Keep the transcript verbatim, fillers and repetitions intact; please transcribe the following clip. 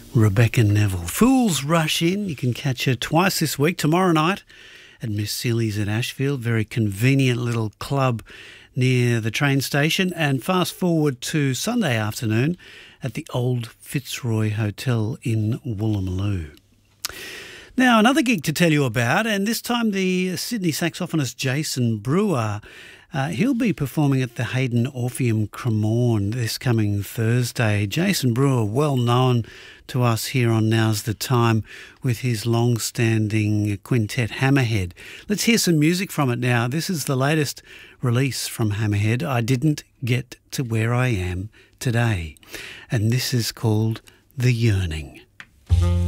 Rebecca Neville. Fools Rush In. You can catch her twice this week. Tomorrow night at Miss Seeley's at Ashfield. Very convenient little club near the train station. And fast forward to Sunday afternoon at the Old Fitzroy Hotel in Woolloomooloo. Now, another gig to tell you about, and this time the Sydney saxophonist Jason Brewer. Uh, he'll be performing at the Hayden Orpheum Cremorne this coming Thursday. Jason Brewer, well known to us here on Now's the Time with his long-standing quintet Hammerhead. Let's hear some music from it now. This is the latest release from Hammerhead, I Didn't Get to Where I Am Today. And this is called The Yearning.